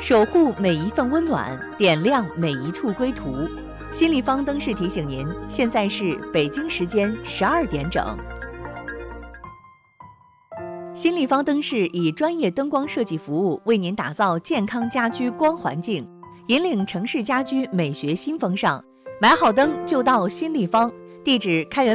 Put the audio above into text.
守护每一份温暖，点亮每一处归途。新立方灯饰提醒您，现在是北京时间12点整。新立方灯饰以专业灯光设计服务，为您打造健康家居光环境，引领城市家居美学新风尚。买好灯就到新立方，地址开元